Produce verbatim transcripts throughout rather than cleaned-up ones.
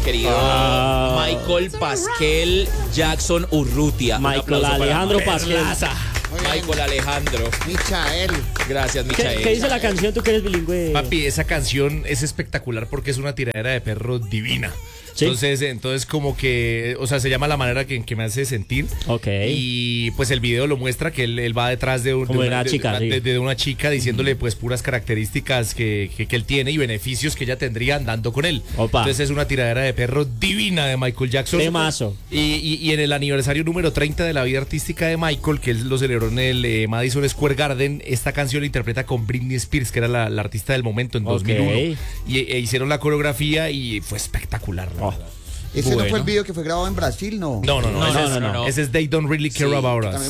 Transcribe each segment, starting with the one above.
querido ah. Michael Pasquel Jackson Urrutia. Michael Alejandro Pasquel. Michael Alejandro. Michael. Gracias, Michael. ¿Qué, ¿Qué dice la canción? Tú que eres bilingüe. Papi, esa canción es espectacular porque es una tiradera de perro divina. ¿Sí? Entonces, entonces como que, o sea, se llama la manera que, en que me hace sentir. Ok. Y pues el video lo muestra que él, él va detrás de, un, de, una, una, chica, de, sí. de, de una chica diciéndole pues puras características que, que, que él tiene y beneficios que ella tendría andando con él. Opa. Entonces es una tiradera de perro divina de Michael Jackson. Temazo. Y, y, y en el aniversario número treinta de la vida artística de Michael, que él lo celebró en el eh, Madison Square Garden, esta canción la interpreta con Britney Spears, que era la, la artista del momento en okay. dos mil uno. Y e hicieron la coreografía y fue espectacular, la oh. verdad. ¿Ese bueno. no fue el video que fue grabado en Brasil? No. No, no, no. no, ese, no, es, no, no, no. ese es They Don't Really Care sí, About Us.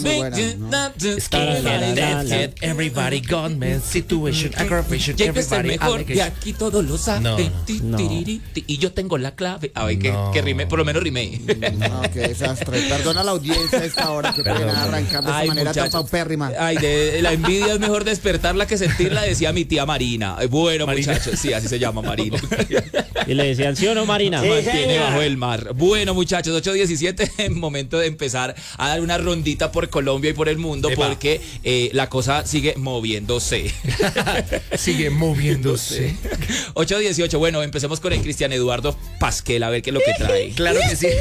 Everybody gone, man. Situation, aggravation. Everybody es el mejor. Y aquí todos lo saben. No, no. Y yo tengo la clave. A ver, que, no. que rime, por lo menos rimé. No, qué desastre. Perdona a la audiencia a esta hora que pueden arrancar de esa Ay, manera tan paupérrima. Ay, de, la envidia es mejor despertarla que sentirla, decía mi tía Marina. Bueno, Marina. Muchachos, sí, así se llama Marina. Y le decían, ¿sí o no, Marina? Sí, mantiene bajo el mar. Bueno, muchachos, ocho diecisiete, momento de empezar a dar una rondita por Colombia y por el mundo. Epa. Porque eh, la cosa sigue moviéndose. Sigue moviéndose. ocho dieciocho, bueno, empecemos con el Cristian Eduardo Pasquel, a ver qué es lo que trae. Claro que sí.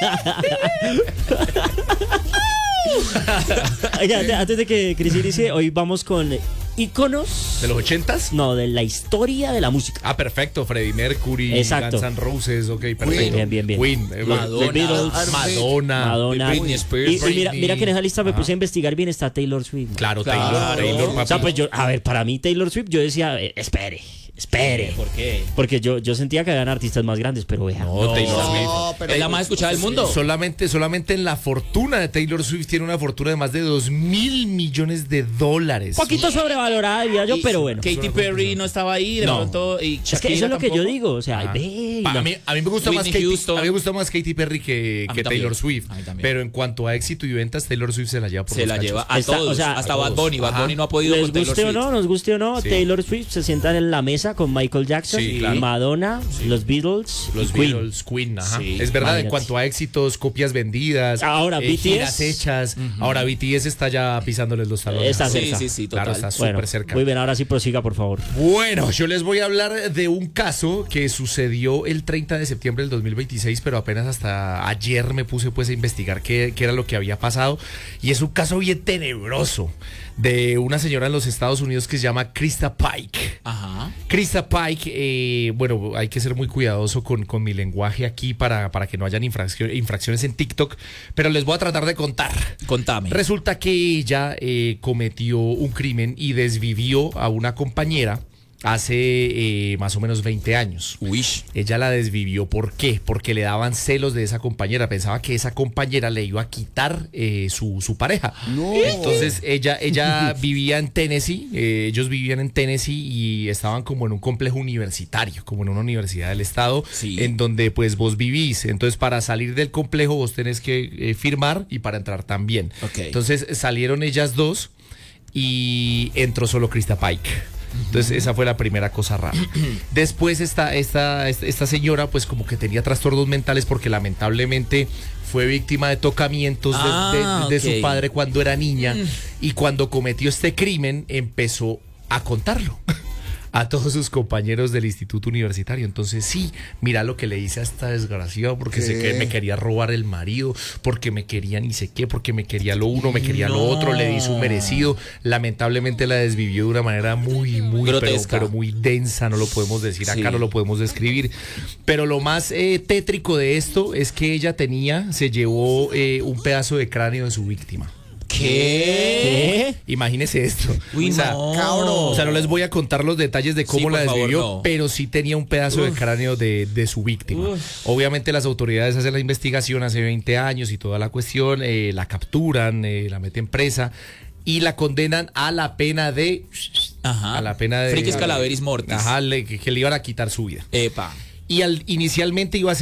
Oiga, antes de que Cris inicie, hoy vamos con íconos. ¿De los ochentas? No, de la historia de la música. Ah, perfecto. Freddie Mercury, exacto. Guns N' Roses, ok, perfecto. Queen. Bien, bien, bien. Queen, Madonna, Beatles, Madonna, Madonna, Britney Spears. Y, y mira, mira que en esa lista me puse a investigar bien, está Taylor Swift. Claro, claro. Taylor, Taylor, papi. O sea, pues yo, a ver, para mí Taylor Swift, yo decía, eh, espere. Espere. ¿Por qué? Porque yo, yo sentía que habían artistas más grandes, pero vea. No, no Taylor Swift. No, pero es la más escuchada del mundo. Solamente, solamente en la fortuna de Taylor Swift tiene una fortuna de más de dos mil millones de dólares. Un poquito sobrevalorada, diría yo, y pero bueno. Katy Perry no estaba ahí, de no. pronto. Y es que eso es lo que yo digo. O sea, ve. A mí, a mí me gusta más Katy, Houston. a mí me gusta más Katy Perry que, que Taylor Swift. Pero en cuanto a éxito y ventas, Taylor Swift se la lleva por Se los la cachos. lleva a Está, todos. O sea, hasta a Bad todos. Bunny. Bad Bunny no ha podido Les con Taylor guste Swift. o no, nos guste o no, sí. Taylor Swift se sientan en la mesa con Michael Jackson, Sí, claro. Madonna, sí. los Beatles, los Queen. Beatles, Queen, ajá. Sí, es verdad, imagínate. en cuanto a éxitos, copias vendidas, ahora eh, B T S giras hechas. Uh-huh. Ahora B T S está ya pisándoles los talones. Está sí, cerca. sí, sí, total. Claro, está súper bueno, cerca. Muy bien, ahora sí prosiga, por favor. Bueno, yo les voy a hablar de un caso que sucedió el treinta de septiembre del dos mil veintiséis, pero apenas hasta ayer me puse pues a investigar qué, qué era lo que había pasado. Y es un caso bien tenebroso de una señora en los Estados Unidos que se llama Krista Pike. Ajá. Krista Pike, eh, bueno, hay que ser muy cuidadoso con, con mi lenguaje aquí para, para que no hayan infracciones, infracciones en TikTok, pero les voy a tratar de contar. Contame. Resulta que ella eh, cometió un crimen y desvivió a una compañera hace eh, más o menos veinte años. Uy. Ella la desvivió, ¿por qué? Porque le daban celos de esa compañera, pensaba que esa compañera le iba a quitar eh, su, su pareja. No. Entonces ella, ella vivía en Tennessee, eh, ellos vivían en Tennessee y estaban como en un complejo universitario, como en una universidad del estado, sí. en donde pues vos vivís. Entonces para salir del complejo vos tenés que eh, firmar y para entrar también. Okay. Entonces salieron ellas dos y entró solo Krista Pike. Entonces esa fue la primera cosa rara. Después esta, esta, esta señora pues como que tenía trastornos mentales porque lamentablemente fue víctima de tocamientos ah, de, de, de okay. su padre cuando era niña y cuando cometió este crimen empezó a contarlo a todos sus compañeros del instituto universitario. Entonces sí, mira lo que le hice a esta desgraciada porque sé que me quería robar el marido, porque me quería ni sé qué, porque me quería lo uno, me quería no. lo otro, le di su merecido. Lamentablemente la desvivió de una manera muy, muy, pero, pero muy densa, no lo podemos decir sí. acá, no lo podemos describir. Pero lo más eh, tétrico de esto es que ella tenía, se llevó eh, un pedazo de cráneo de su víctima. ¿Qué? ¿Qué? Imagínese esto. Uy, o, sea, no. o sea, no les voy a contar los detalles de cómo sí, la desvivió, favor, no. pero sí tenía un pedazo Uf. de cráneo de, de su víctima. Uf. Obviamente las autoridades hacen la investigación hace veinte años y toda la cuestión, eh, la capturan, eh, la meten presa y la condenan a la pena de... Ajá. A la pena de... Friquis calaveris mortis. Ajá, le, que, que le iban a quitar su vida. Epa. Y al, inicialmente iba a ser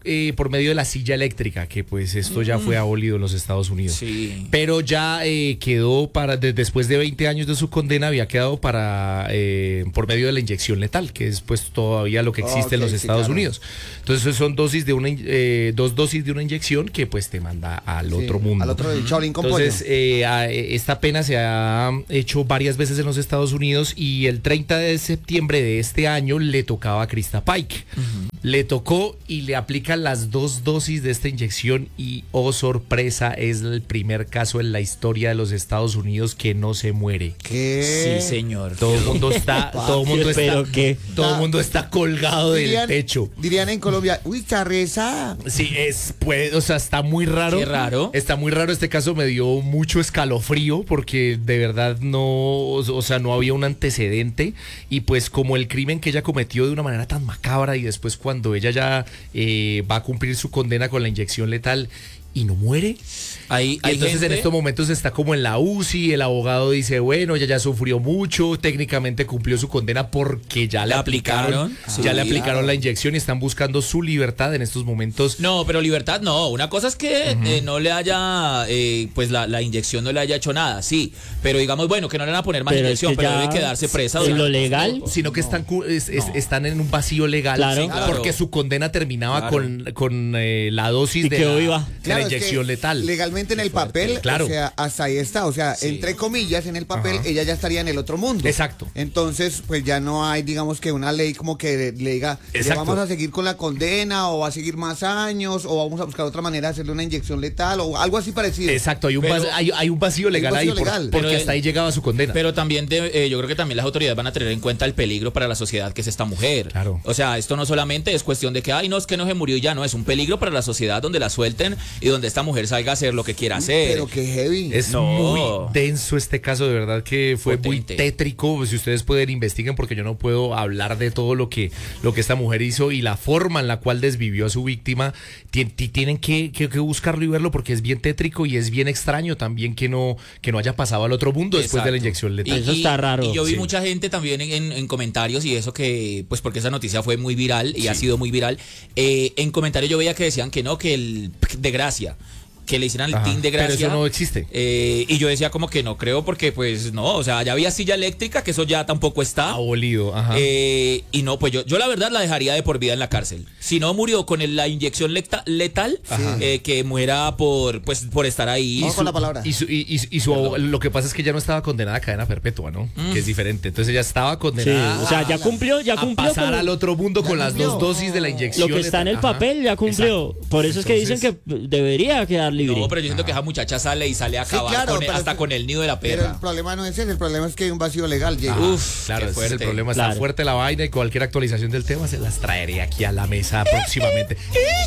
eh, por medio de la silla eléctrica, que pues esto ya fue abolido en los Estados Unidos. Sí. Pero ya eh, quedó para, de, después de veinte años de su condena, había quedado para eh, por medio de la inyección letal, que es pues todavía lo que existe Okay, en los sí, Estados claro. Unidos. Entonces son dosis de una, in- eh, dos dosis de una inyección que pues te manda al Sí, otro mundo. Al otro del Shaolin con Entonces, pollo. eh, a- esta pena se ha hecho varias veces en los Estados Unidos y el treinta de septiembre de este año le tocaba a Krista Pike. Le tocó y le aplican las dos dosis de esta inyección y, oh sorpresa, es el primer caso en la historia de los Estados Unidos que no se muere. ¿Qué? Sí, señor. Todo el mundo está, todo el mundo está, Pero qué. todo el mundo está colgado del Dirían- techo. Dirían en Colombia, uy, carreza. Sí, es, pues, o sea, está muy raro. Qué raro. Está muy raro. Este caso me dio mucho escalofrío porque de verdad no, o sea, no había un antecedente y pues como el crimen que ella cometió de una manera tan macabra y después cuando ella ya eh, va a cumplir su condena con la inyección letal y no muere. Hay, Y hay entonces gente- en estos momentos está como en la U C I, el abogado dice, bueno, ella ya sufrió mucho, técnicamente cumplió su condena porque ya le ¿La aplicaron, aplicaron? ya Sí, le aplicaron claro. la inyección y están buscando su libertad en estos momentos. No, pero libertad no. Una cosa es que eh, no le haya, eh, pues la, la inyección no le haya hecho nada, sí. Pero digamos, bueno, que no le van a poner más Pero es inyección, que pero ya debe quedarse presa. en lo durante legal, tiempo. Sino que están, cu- es- es- están en un vacío legal Claro. sí, Claro. porque su condena terminaba Claro. con, con eh, la dosis Y de quedó la, viva. de la Claro, es que inyección letal. Legalmente en el papel, Claro. o sea, hasta ahí está. O sea, Sí. entre comillas, en el papel, Ajá. ella ya estaría en el otro mundo. Exacto. Entonces, pues ya no hay, digamos que una ley como que le diga, ¿le Exacto. vamos a seguir con la condena o va a seguir más años o vamos a buscar otra manera de hacerle una inyección letal o algo así parecido? Exacto, hay un, Pero- vacío, hay, hay un vacío legal vacío ahí por- legal. porque Pero hasta el- ahí llegaba su condena. Pero también de- eh, yo creo que también las autoridades van a tener en cuenta el peligro para la sociedad que es esta mujer. Claro. O sea, esto no solamente es cuestión de que, ay, no, es que no se murió y ya, no, es un peligro para la sociedad donde la suelten y donde esta mujer salga a hacer lo que quiera hacer. Pero qué heavy. Es No. muy denso este caso, de verdad que fue muy Potente. tétrico. Si ustedes pueden investiguen, porque yo no puedo hablar de todo lo que, lo que esta mujer hizo y la forma en la cual desvivió a su víctima. Tien- ti- Tienen que, que- que buscarlo y verlo porque es bien tétrico y es bien extraño también que no, que no haya pasado al otro mundo después de la Exacto. inyección letal. Eso está raro. Y yo vi Sí. mucha gente también en, en- en comentarios y eso que, pues porque esa noticia fue muy viral y ha sido muy viral. eh, en comentarios yo veía que decían que no, que el de gracia. Que le hicieran el Ajá. team de Pero gracia. eso no existe. Eh, y yo decía como que no creo porque pues no, o sea, ya había silla eléctrica, que eso ya tampoco está. Abolido, ajá. Eh, y no, pues yo, yo la verdad la dejaría de por vida en la cárcel. Si no murió con el- la inyección lecta- letal, eh, que muera por pues por estar ahí. Vamos con la palabra. Y, su- y- y- y su abog- lo que pasa es que ya no estaba condenada a cadena perpetua, ¿no? Que es diferente. Entonces ella estaba Sí, condenada o sea, ya cumplió, ya a cumplió pasar con al otro mundo Ya con las cumplió. dos dosis de la inyección. lo que está en el Ajá. papel, ya cumplió. Exacto. Por eso es que dicen Entonces- que debería quedar libre. No, pero yo siento que esa muchacha sale y sale a Sí, acabar claro, con- pero hasta es- con el nido de la Pero el perra. problema no es ese, el problema es que hay un vacío legal, Diego. Ah, Uf, claro, qué ese es el fuerte. problema. Está Claro. fuerte la vaina y cualquier actualización del tema se las traeré aquí a la mesa próximamente.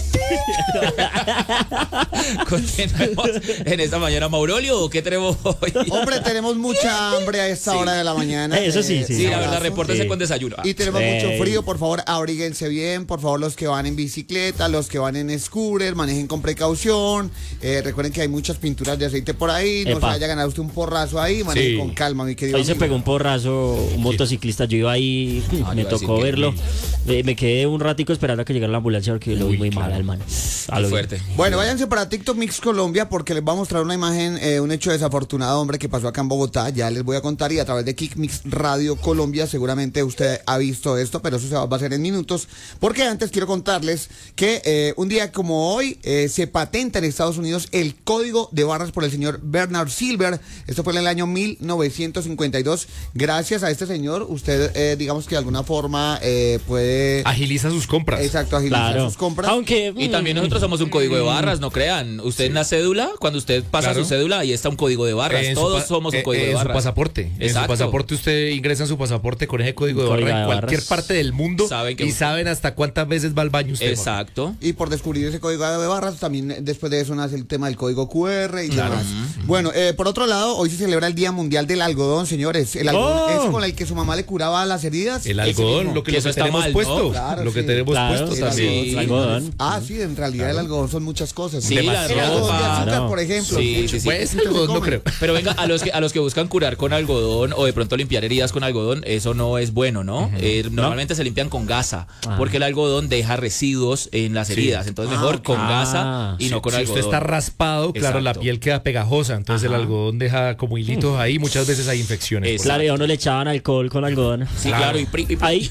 Continuemos en esta mañana, Maurolio, ¿qué tenemos hoy? Hombre, tenemos mucha hambre a esta Sí. hora de la mañana. Eso sí, sí. Sí, la verdad, abrazo. repórtese Sí. con desayuno. Y tenemos Sí. mucho frío, por favor, abríguense bien, por favor, los que van en bicicleta, los que van en scooter, manejen con precaución, eh, recuerden que hay muchas pinturas de aceite por ahí, no Epa. se vaya a ganar usted un porrazo ahí, maneje Sí. con calma, mi querido Hoy se amigo. pegó un porrazo, un motociclista, yo iba ahí, Ah, yo me iba a decir tocó que- verlo, me, me quedé un ratico esperando a que llegara la ambulancia porque lo vi Uy, muy claro. mal al man. A Qué lo fuerte. bien. Bueno, váyanse para TikTok Mix Colombia porque les voy a mostrar una imagen, eh, un hecho desafortunado, hombre, que pasó acá en Bogotá. Ya les voy a contar y a través de Kick Mix Radio Colombia seguramente usted ha visto esto, pero eso se va, va a hacer en minutos. Porque antes quiero contarles que eh, un día como hoy eh, se patenta en Estados Unidos el código de barras por el señor Bernard Silver. Esto fue en el año mil novecientos cincuenta y dos. Gracias a este señor, usted, eh, digamos que de alguna forma eh, puede... Agiliza sus compras. Exacto, agilizar Claro. sus compras. Aunque. Y también mm, nosotros somos un código de barras, no crean. Usted en la cédula, cuando usted pasa Claro. su cédula, ahí está un código de barras. En su Todos pa- somos un eh, código eh, de en su barras. pasaporte. En su Exacto. pasaporte usted ingresa en su pasaporte con ese código de Código barra de en cualquier barras. parte del mundo Saben que y usted- saben hasta cuántas veces va al baño usted. Exacto. Y por descubrir ese código de barras, también eh, después de eso nace el tema del código Q R y Claro. demás. Bueno, eh, por otro lado, hoy se celebra el Día Mundial del Algodón, señores. El algodón Oh. ese con el que su mamá le curaba las heridas. El ese algodón, mismo. lo que, Que lo eso que está tenemos mal, ¿no? puesto. Claro, lo que sí. tenemos Claro, puesto el también. Sí. el algodón. Ah, sí, en realidad el algodón son muchas cosas. Sí, la el algodón de ropa. azúcar, No. por ejemplo. Sí, mucho. sí, sí. Pues Mucho se algodón no come. creo. Pero venga, a los que a los que buscan curar con algodón o de pronto limpiar heridas con algodón, eso no es bueno, ¿no? Eh, normalmente se limpian con gasa, Ah. porque el algodón deja residuos en las heridas. Entonces Ah, mejor ok. con Ah. gasa y Si- no con si algodón. usted está raspado, claro, la Exacto. piel queda pegajosa, entonces el Ajá. algodón deja como hilitos ahí, muchas veces hay infecciones. Exacto. Claro, y a uno le echaban alcohol con algodón. Sí, claro, y, pri- y pri- Ahí.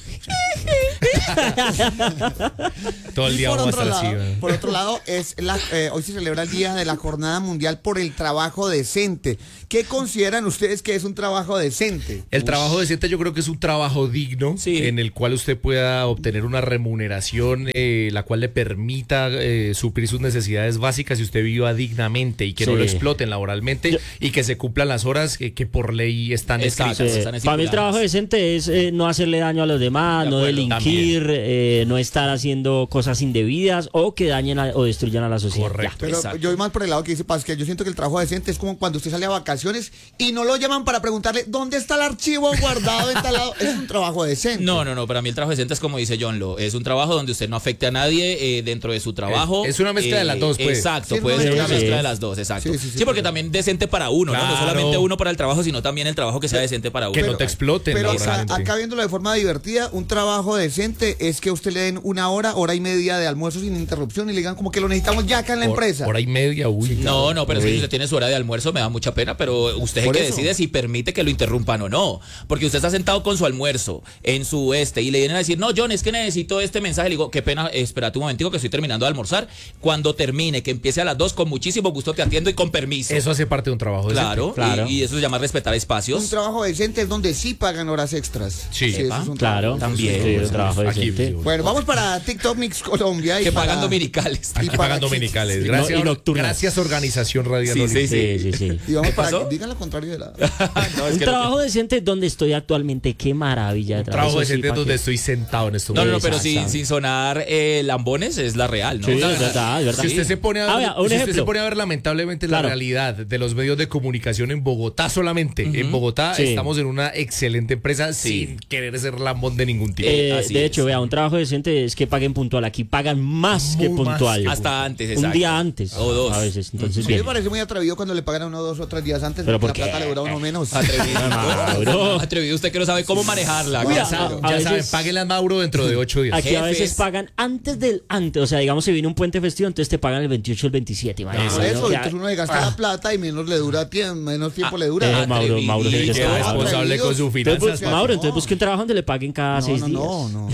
Todo el Y día por vamos a otro, estar así. lado, ¿verdad? por otro lado, es la, eh, hoy se celebra el Día de la Jornada Mundial por el Trabajo Decente. ¿Qué consideran ustedes que es un trabajo decente? El trabajo decente yo creo que es un trabajo digno Sí. en el cual usted pueda obtener una remuneración eh, la cual le permita eh, suplir sus necesidades básicas y usted viva dignamente y que no Sí. lo exploten laboralmente Yo- y que se cumplan las horas que, que por ley están Exacto. escritas. Sí. Eh, están para mí el estipuladas. trabajo decente es eh, no hacerle daño a los demás, De no acuerdo, delinquir, eh, no estar haciendo cosas indebidas o que dañen a- o destruyan a la sociedad. Correcto. Pero Exacto. yo voy más por el lado que dice Pascal. Yo siento que el trabajo decente es como cuando usted sale a vacaciones y no lo llaman para preguntarle dónde está el archivo guardado en tal lado. Es un trabajo decente. No, no, no, para mí el trabajo decente es como dice John Lo, es un trabajo donde usted no afecte a nadie eh, dentro de su trabajo. Es- es una mezcla de las dos, pues. Exacto, Sí, puede no, ser sí, una sí. mezcla de las dos, exacto. Sí, Sí, sí, sí, porque pero- también decente para uno, ¿no? No Claro. solamente uno para el trabajo, sino también el trabajo que sea decente para uno. Que no Pero- te exploten Pero acá, laboralmente. acá viéndolo de forma divertida, un trabajo decente es que a usted le den una hora, hora y media de almuerzo sin interrupción y le digan como que lo necesitamos ya acá en la Hor- empresa. Hora y media, uy. No, no, pero es que si usted tiene su hora de almuerzo me da mucha pena, pero usted es el Por que eso. decide si permite que lo interrumpan o no. Porque usted está sentado con su almuerzo en su este y le vienen a decir, no, John, es que necesito este mensaje. Le digo, qué pena, espérate un momentico que estoy terminando de almorzar. Cuando termine, que empiece a las dos, con muchísimo gusto te atiendo y con permiso. Eso hace parte de un trabajo decente. Claro, Claro. Y, y eso se llama respetar espacios. Un trabajo decente es donde sí pagan horas extras. Sí. eso es un Claro, trabajo también. sí, un trabajo Aquí, decente. sí, Bueno, vamos para TikTok Mix Colombia. Y que para- pagan dominicales. Aquí Y para pagan que- dominicales. sí. Gracias, No, y nocturnas. gracias Organización Radial. Sí, Olímpica. sí, Sí, sí, sí. Y vamos ¿Qué para pasó? que digan lo contrario de la. No, es Un que lo trabajo decente es donde estoy actualmente. Qué maravilla de Un trabajo. trabajo Eso sí, decente ¿pa' donde qué? estoy sentado en estos No, no, no, momentos. pero sin, Exacto. sin sonar eh, lambones es la real, ¿no? Sí, O sea, es verdad, es verdad. Si usted se pone a ver, Ah, vea, un si usted ejemplo. se pone a ver lamentablemente Claro. la realidad de los medios de comunicación en Bogotá solamente. En Bogotá Sí. estamos en una excelente empresa sin querer ser lambón de ningún tipo. Eh, Así de es. hecho, vea, un trabajo decente es que paguen puntual. Aquí pagan más que Muy más puntual. que hasta antes, Un exacto. día antes. O dos. A veces. Entonces, A mí me bien. parece muy atrevido cuando le pagan a uno dos o tres días antes, ¿Pero porque por la qué? plata le dura a uno menos. Atrevido. Mauro. Atrevido usted que no sabe cómo manejarla. Mira, Ya, claro. saben, a ya veces- saben, páguenle a Mauro dentro de ocho días. Aquí a veces Jefes. pagan antes del antes. O sea, digamos, se viene un puente festivo, entonces te pagan el veintiocho o el veintisiete. imagínate, Por ¿no? eso, Ya- entonces uno le gasta la plata y menos le dura tiempo, menos tiempo le Eh, dura. Mauro, Mauro, Atrevido. sí, Qué está bravo. responsable con sus Entonces, finanzas. bus- Mauro, no. entonces busque un trabajo donde le paguen cada No, seis no, días. no, no.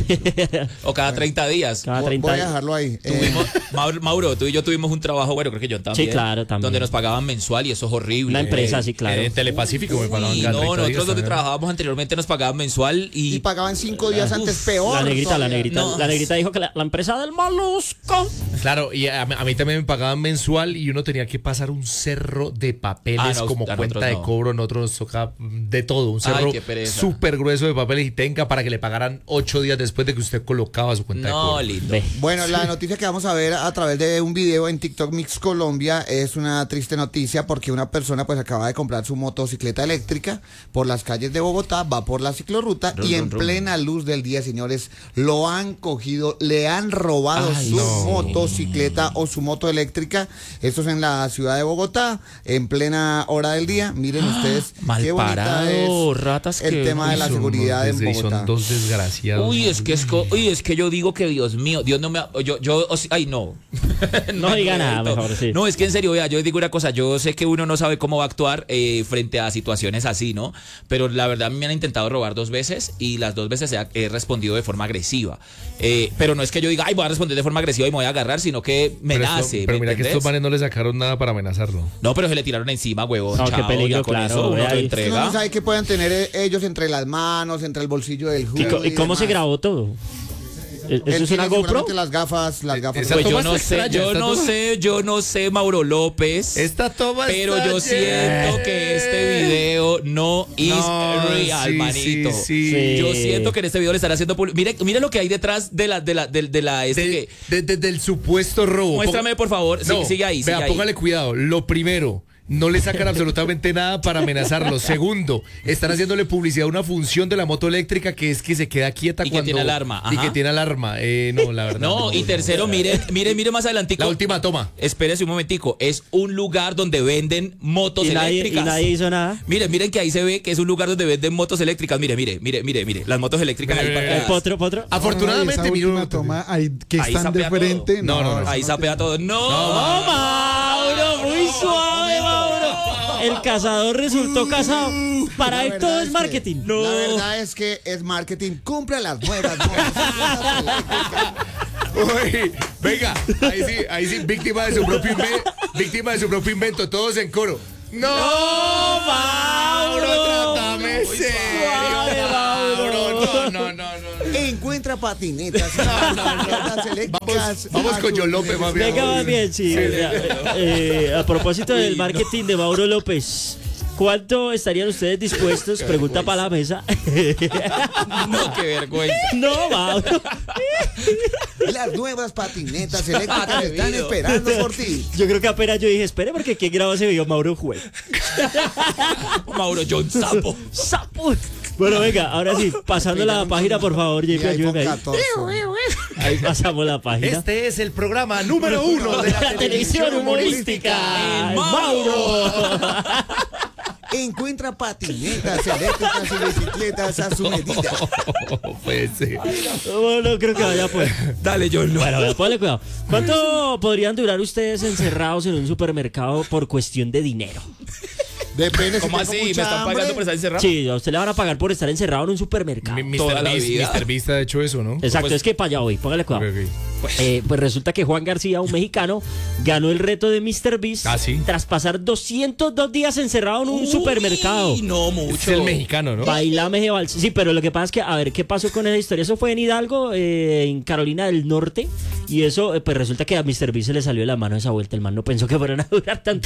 O cada treinta días. Cada Voy- treinta Voy a días. dejarlo ahí. Eh, Tuvimos, Mauro, Mauro, tú y yo tuvimos un trabajo, bueno, creo que yo también. Sí, claro, también. Donde nos pagaban mensual y eso es horrible. Una empresa, sí, claro. En Telepacífico me pagaban Y cada no, treinta nosotros días donde también. trabajábamos anteriormente nos pagaban mensual y, y pagaban cinco días antes, peor. La negrita, la todavía. negrita. No. La negrita dijo que la, la empresa del molusco. Claro, y a, a mí también me pagaban mensual y uno tenía que pasar un cerro de papeles Ah, no, como a cuenta nosotros de no. cobro. En otros nos toca de todo, un Ay, cerro qué pereza. súper grueso de papeles y tenga para que le pagaran ocho días después de que usted colocaba su cuenta de no, cobro. lindo. Ve. Bueno, la noticia que vamos a ver a través de un video en TikTok Mix Colombia es una triste noticia porque una persona pues acaba de comprar su motocicleta eléctrica por las calles de Bogotá, va por la ciclorruta Rum, y en rum, rum. plena luz del día, señores, lo han cogido, le han robado Ay, su no. motocicleta o su moto eléctrica. Esto es en la ciudad de Bogotá, en plena hora del día. Miren ustedes mal qué bonita parado, es ratas el que- tema de Uy, la son seguridad unos en des- Bogotá. Son dos desgraciados. Uy, es que es, co- uy, es que yo digo que Dios mío, Dios no me ha- yo yo o sea, ay no. No diga nada, no. mejor, sí. No, es que en serio, vea, yo digo una cosa, yo sé que uno no sabe cómo va a actuar eh, frente a situaciones así, ¿no? Pero la verdad me han intentado robar dos veces y las dos veces he, he respondido de forma agresiva. Eh, pero no es que yo diga, ay, voy a responder de forma agresiva y me voy a agarrar, sino que me pero esto- nace. pero ¿me mira que entendés? estos manes no le sacaron nada para amenazarlo. No, pero se le tiraron encima, huevón. No, qué chao, peligro, ya con claro, eso uno ve lo ahí. Es que uno entrega. no sabe qué puedan tener eh, ellos entre las manos, entre el bolsillo del ¿Y, hoodie co- y cómo se demás. grabó todo? ¿Eso Él es una tiene GoPro? seguramente las gafas, las gafas. Esa Pues yo toma no está sé, extraña, yo esta no toma- sé, yo no sé, Mauro López. Esta toma Pero está yo siento que este video no is No, real, sí, manito. sí, sí. Sí. Yo siento que en este video le están haciendo publi- Mire, mire lo que hay detrás de la de la de, de la este De- que de- de- del supuesto robo. muéstrame por favor. Sí, No, sigue ahí, sigue vea, ahí. póngale cuidado. Lo primero, no le sacan absolutamente nada para amenazarlo. Segundo, están haciéndole publicidad a una función de la moto eléctrica que es que se queda quieta Y que cuando... tiene alarma, Y ajá. que tiene alarma. Eh, no, la verdad. No, y tercero, mire, mire, mire más adelantico. La última toma. Espérese un momentico, es un lugar donde venden motos Y nadie, y eléctricas. nadie hizo nada. Miren, miren que ahí se ve que es un lugar donde venden motos eléctricas. Mire, mire, mire, mire, mire, las motos eléctricas ahí Mire, para mire, atrás. Potro, potro. Afortunadamente, esa mire, última toma ahí, que Ahí están de sapea todo. frente. No, no, no. Ahí sapea todo. No, ¡Oh, Mauro! Muy suave, Mauro. El cazador resultó cazado. Para La él verdad todo es es que- marketing. La verdad es que es marketing. Cumple las nuevas normas. Uy, venga, ahí sí, ahí sí, víctima de su propio invento, víctima de su propio invento, todos en coro. ¡No, Mauro! ¡Trátame Suave, serio, Mauro. No, no, no, no. Encuentra patinetas, patinetas eléctricas. Vamos, vamos con John López, más bien. Venga, más bien, sí. Vea, eh, a propósito del marketing de Mauro López, ¿cuánto estarían ustedes dispuestos? Pregunta para la mesa. no, qué vergüenza. No, Mauro. Las nuevas patinetas eléctricas Atrevido. están esperando por ti. Yo creo que apenas yo dije, espere, porque ¿quién grabó ese video? Mauro Juez. Mauro John Sapo. ¡Sapo! Bueno, venga, ahora sí, pasando la página, por favor, Y J P, iPhone ayúdame ahí. catorce. Ahí pasamos la página. Este es el programa número uno de la, La televisión humorística. El Mauro. Encuentra patinetas eléctricas y bicicletas a su medida. Pues sí. Bueno, creo que vaya pues. Dale, John. Bueno, bueno, ponle cuidado. ¿Cuánto podrían durar ustedes encerrados en un supermercado por cuestión de dinero? Depende si ¿Cómo tengo así? ¿Me mucha están hambre. pagando por estar encerrado? Sí, a usted le van a pagar por estar encerrado en un supermercado. Mi- Toda mister la Beast, vida. mister Beast ha hecho eso, ¿no? Exacto, Pues- es que para allá voy, póngale cuidado. Ok, ok. Eh, pues resulta que Juan García, un mexicano, ganó el reto de mister Beast Ah, ¿sí? tras pasar doscientos dos días encerrado en un Uy, supermercado. No, mucho. Es el mexicano, ¿no? Bailame de vals. Sí, pero lo que pasa es que, a ver, ¿qué pasó con esa historia? Eso fue en Hidalgo, eh, en Carolina del Norte. Y eso, eh, pues resulta que a mister Beast se le salió de la mano esa vuelta. El man no pensó que fueran a durar tanto.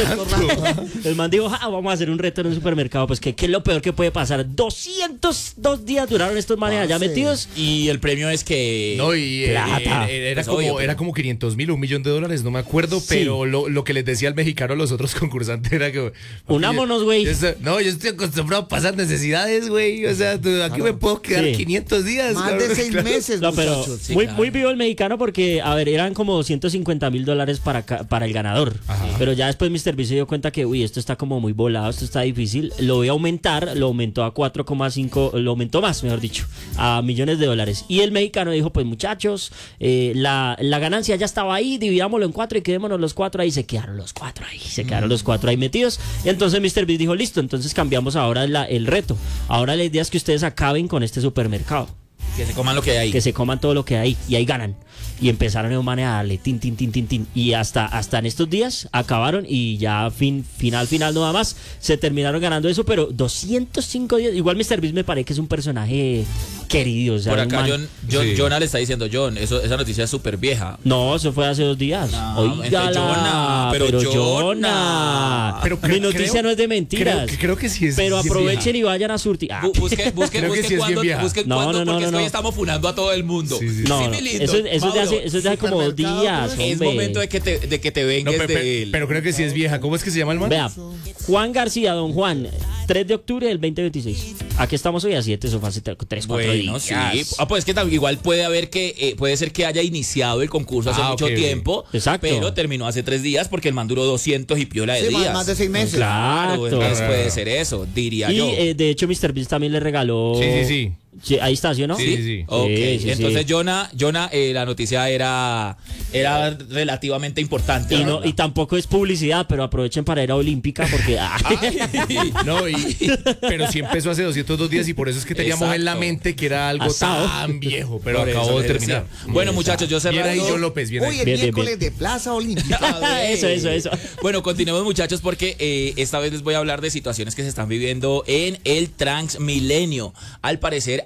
El man dijo, ah, vamos a hacer un reto en un supermercado. Pues, ¿qué, qué es lo peor que puede pasar? doscientos dos días duraron estos manes allá Parce. metidos. Y el premio es que... No, y eh, Plata. eh, era, Pues como, obvio, pero- era como quinientos mil, un millón de dólares, no me acuerdo, Sí. pero lo, lo que les decía el mexicano a los otros concursantes era que... Unámonos, güey. yo estoy- No, yo estoy acostumbrado a pasar necesidades, güey. O sea, tú- aquí me puedo quedar Sí. quinientos días. Más cabrón. de seis Claro. meses, No, pero muchachos. Sí, muy, claro. muy vivo el mexicano porque, a ver, eran como doscientos cincuenta mil dólares para, ca- para el ganador. Pero ya después mister Beast se dio cuenta que, uy, esto está como muy volado, esto está difícil. Lo voy a aumentar, lo aumentó a cuatro coma cinco, lo aumentó más, mejor dicho, a millones de dólares. Y el mexicano dijo, pues muchachos, eh, la, la ganancia ya estaba ahí, dividámoslo en cuatro y quedémonos los cuatro ahí. Se quedaron los cuatro ahí, se quedaron los cuatro ahí metidos. Y entonces mister Beast dijo, listo, entonces cambiamos ahora la- el reto. Ahora la idea es que ustedes acaben con este supermercado. Que se coman lo que hay ahí. Que se coman todo lo que hay y ahí ganan. Y empezaron a a darle tin, tin, tin, tin, tin. Y hasta, hasta en estos días acabaron y ya fin, final, final, nada más. Se terminaron ganando eso, pero doscientos cinco días. Igual mister Beast me parece que es un personaje querido. O sea, Por un acá man- John, John, Sí. Jonah le está diciendo, John, eso, esa noticia es súper vieja. No, eso fue hace dos días. No, Oígala, entre Jonah, pero pero Jonah. Jonah. Pero Mi cre- noticia creo- no es de mentiras. Creo, que- creo que sí es. pero sí es aprovechen vieja. y vayan a surtir. Ah, Bu- Busquen, busquen, Creo que busquen sí es bien cuándo, vieja. busquen No, cuándo, no, no, porque no, es que hoy no. estamos funando a todo el mundo. Sí, sí. no, Sí, no, mi lindo. eso, eso es de Mauro, hace, eso es de hace como supermercado, días. pues. es hombre. momento de que te, de que te No, vengues pe- pe- de él. pero creo que sí es vieja. ¿Cómo es que se llama el man? Vea, Juan García, don Juan, tres de octubre del veinte veintiséis. Aquí estamos hoy a siete, eso fue hace tres, cuatro Bueno, días. sí. Ah, pues es que tal- igual puede haber que, eh, puede ser que haya iniciado el concurso hace Ah, mucho ok, ok. tiempo, Exacto. pero terminó hace tres días porque el man duró doscientos y piola de Sí, más- días. más de seis meses. Claro, Exacto. entonces Claro. puede ser eso, diría Y yo. eh, de hecho mister Beast también le regaló... Sí, sí, sí. Sí, ahí está, ¿sí o no? Sí, sí, sí. Ok, Sí, sí, entonces sí. Jonah, Jonah eh, la noticia era, era relativamente importante. Y, la no, verdad. y tampoco es publicidad, pero aprovechen para ir a Olímpica porque... ah, No, y, pero sí empezó hace doscientos dos días y por eso es que teníamos Exacto. en la mente que era algo Asado. tan viejo, pero Por eso acabó de le terminar. decía. Bueno, muchachos, yo Bien cerrando. ahí, John López, bien Hoy ahí. el Bien, bien, miércoles bien. de Plaza Olímpica. A ver. Eso, eso, eso. Bueno, continuemos muchachos porque eh, esta vez les voy a hablar de situaciones que se están viviendo en el Transmilenio. Al parecer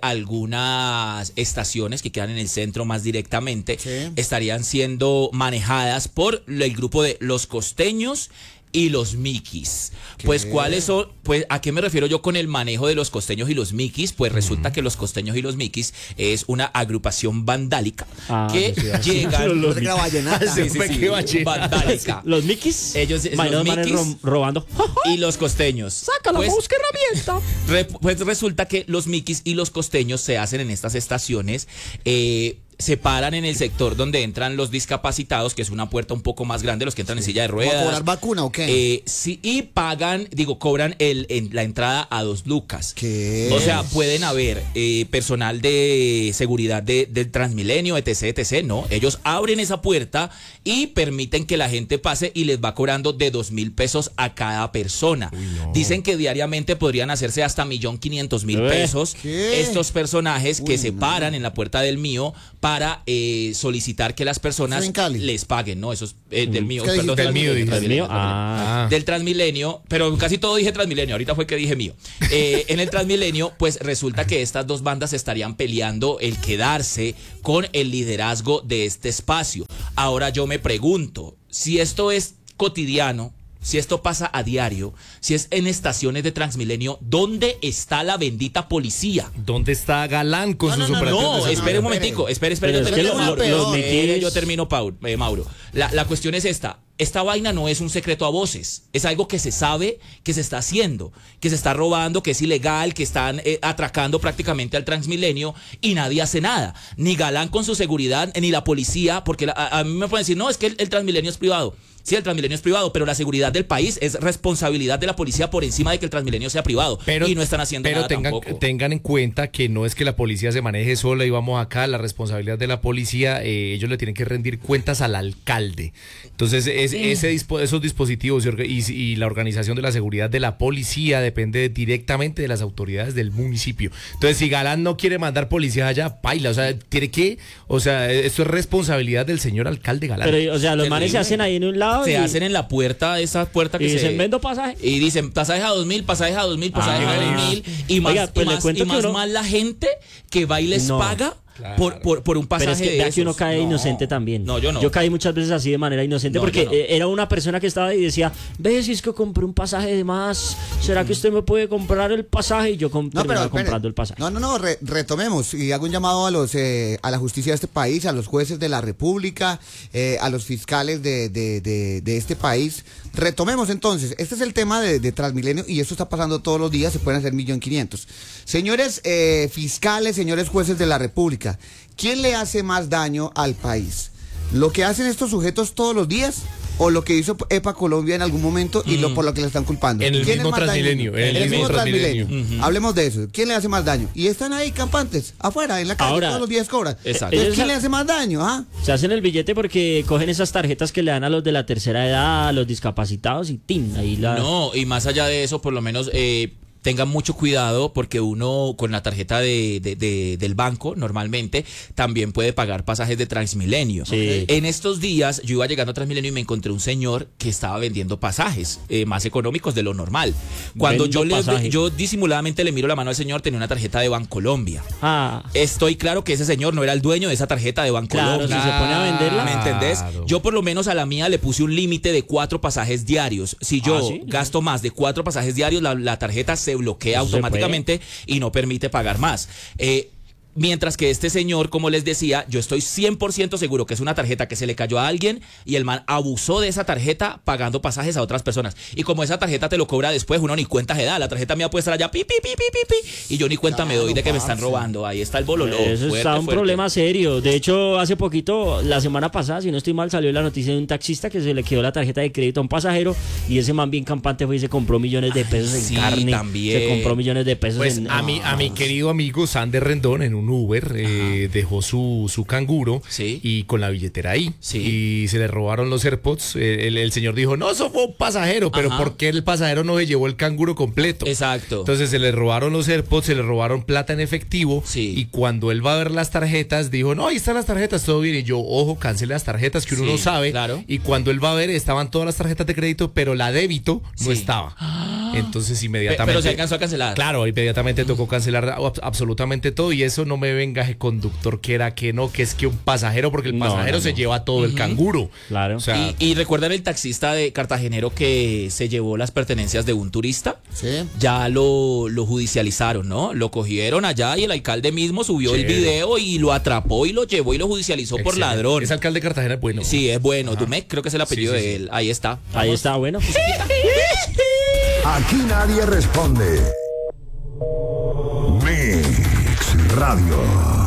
algunas estaciones que quedan en el centro más directamente Sí. estarían siendo manejadas por el grupo de Los Costeños y los Miquis. Pues cuáles son, pues ¿a qué me refiero yo con el manejo de los Costeños y los Miquis? Pues resulta que los Costeños y los Miquis es una agrupación vandálica Ah, que yo sí, así. llegan Los de la vallenata. Sí, sí, Fue sí, que vallenata. vandálica. Los Miquis. Ellos, Ma- los los manes Miquis ro- robando. y los Costeños. Sácala, Pues, busca herramienta. Re- pues resulta que los Miquis y los Costeños se hacen en estas estaciones, eh, se paran en el sector donde entran los discapacitados, que es una puerta un poco más grande, los que entran en silla de ¿Vamos a ruedas. cobrar vacuna o qué? Eh, sí, y pagan, digo, cobran el, en la entrada a dos lucas. ¿Qué? O sea, pueden haber eh, personal de seguridad de, del Transmilenio, etc, etc, ¿no? Ellos abren esa puerta y permiten que la gente pase y les va cobrando de dos mil pesos a cada persona. no. Dicen que diariamente podrían hacerse hasta millón quinientos mil Eh, pesos ¿qué? estos personajes que Uy, se no. paran en la puerta del mío para eh, solicitar que las personas ¿Eso en Cali? les paguen, ¿no? Eso es eh, del mío, ¿Qué perdón, dijiste? Del mío, Transmilenio, dijiste. Transmilenio, mío? Transmilenio. Ah. Del Transmilenio, pero casi todo dije Transmilenio, ahorita fue que dije mío. Eh, en el Transmilenio, pues resulta que estas dos bandas estarían peleando el quedarse con el liderazgo de este espacio. Ahora yo me pregunto, si esto es cotidiano, si esto pasa a diario, si es en estaciones de Transmilenio, ¿dónde está la bendita policía? ¿Dónde está Galán con No, sus no, no, operativos? No, no, espere un no, momentico, espere, espere. espere, Pero espere, es que Mauro, los- los espere, miquis- yo termino, Paul, eh, Mauro. La, la cuestión es esta, esta vaina no es un secreto a voces, es algo que se sabe que se está haciendo, que se está robando, que es ilegal, que están eh, atracando prácticamente al Transmilenio y nadie hace nada, ni Galán con su seguridad, ni la policía, porque la- a, a mí me pueden decir, no, es que el, el Transmilenio es privado. Sí, el Transmilenio es privado, pero la seguridad del país es responsabilidad de la policía por encima de que el Transmilenio sea privado. Pero, y no están haciendo pero nada tengan, tampoco. tengan en cuenta que no es que la policía se maneje sola y vamos acá, la responsabilidad de la policía, eh, ellos le tienen que rendir cuentas al alcalde. Entonces, es, ese dispo- esos dispositivos y, orga- y- y la organización de la seguridad de la policía depende directamente de las autoridades del municipio. Entonces, si Galán no quiere mandar policía allá, paila, o sea, tiene que, o sea, esto es responsabilidad del señor alcalde Galán. Pero, o sea, los manes se Terrible. hacen ahí en un lado. Se y, hacen en la puerta, esa puerta que y se... dicen, vendo pasaje. Y dicen, pasajes a dos mil, pasajes a dos mil, pasajes Ah. a dos mil. Y más, Oiga, pues y le más, cuento y que más uno- mal la gente que va y les No. paga Claro. por, por, por un pasaje Pero es que de vea que esos. uno cae No. inocente también. No, yo no. Yo caí muchas veces así de manera inocente No, porque yo no. eh, era una persona que estaba ahí y decía, ve si es que compré un pasaje de más, ¿será que usted me puede comprar el pasaje? Y yo com- No, pero terminaba espere. comprando el pasaje. No, no, no, re- retomemos y hago un llamado a los eh, a la justicia de este país, a los jueces de la República, eh, a los fiscales de, de, de, de este país. Retomemos entonces, este es el tema de, de Transmilenio y esto está pasando todos los días, se pueden hacer millón quinientos. Señores eh, fiscales, señores jueces de la República, ¿quién le hace más daño al país? ¿Lo que hacen estos sujetos todos los días? ¿O lo que hizo EPA Colombia en algún momento y lo por lo que le están culpando? En el ¿Quién mismo es más Transmilenio, dañino? en el mismo Transmilenio. Transmilenio. Hablemos de eso. ¿Quién le hace más daño? Y están ahí campantes, afuera, en la calle, Ahora, todos los días cobran. Exacto. Entonces, ellos ¿quién ha- le hace más daño? ¿Ah? Se hacen el billete porque cogen esas tarjetas que le dan a los de la tercera edad, a los discapacitados y ¡tin! Ahí la... No, y más allá de eso, por lo menos eh, tengan mucho cuidado porque uno con la tarjeta de, de- de- del banco normalmente también puede pagar pasajes de Transmilenio. Sí. En estos días yo iba llegando a Transmilenio y me encontré un señor que estaba vendiendo pasajes eh, más económicos de lo normal. Cuando Vendo yo, le, pasaje. yo disimuladamente le miro la mano al señor, tenía una tarjeta de Bancolombia. Ah, Estoy claro que ese señor no era el dueño de esa tarjeta de claro, Bancolombia. si se pone a venderla. ¿Me entendés? Claro. Yo por lo menos a la mía le puse un límite de cuatro pasajes diarios. Si yo Ah, ¿sí? gasto más de cuatro pasajes diarios, la, la tarjeta se bloquea Eso se automáticamente y no permite pagar más. Eh, Mientras que este señor, como les decía, yo estoy cien por ciento seguro que es una tarjeta que se le cayó a alguien y el man abusó de esa tarjeta pagando pasajes a otras personas. Y como esa tarjeta te lo cobra después, uno ni cuenta se da. La tarjeta mía puede estar allá, pi, pi, pi, pi, pi, pi, y yo ni cuenta me Claro, doy de que me están parce. robando. Ahí está el bololo. Eso Fuerte, está un fuerte. problema serio. De hecho, hace poquito, la semana pasada, si no estoy mal, salió la noticia de un taxista que se le quedó la tarjeta de crédito a un pasajero y ese man bien campante fue y se compró millones de pesos en sí, carne. también. Se compró millones de pesos Pues en... a mi, a mi querido amigo Sander Rendón en un Uber eh, dejó su, su canguro Sí. y con la billetera ahí. Sí. Y se le robaron los AirPods. Eh, El, el señor dijo, no, eso fue un pasajero, pero Ajá. ¿por qué el pasajero no se llevó el canguro completo? Exacto. Entonces se le robaron los AirPods, se le robaron plata en efectivo. Sí. Y cuando él va a ver las tarjetas, dijo, no, ahí están las tarjetas, todo bien. Y yo, ojo, cancele las tarjetas que uno Sí, no sabe. claro. Y cuando él va a ver, estaban todas las tarjetas de crédito, pero la débito no Sí. estaba. Entonces inmediatamente... Pero se alcanzó a cancelar. Claro, inmediatamente tocó cancelar ab- absolutamente todo y eso no me venga ese conductor que era que no, que es que un pasajero, porque el No, pasajero no, se no. lleva todo el canguro. Claro. O sea, Y, y recuerdan el taxista de cartagenero que se llevó las pertenencias de un turista. Sí. Ya lo, lo judicializaron, ¿no? Lo cogieron allá y el alcalde mismo subió el Chévere. video y lo atrapó y lo llevó y lo judicializó por excelente. ladrón. Ese alcalde de Cartagena es bueno. Sí, es bueno. Dumec, creo que es el apellido Sí, sí, de sí. él. Ahí está. Ahí está, bueno. Aquí nadie responde. Mix Radio.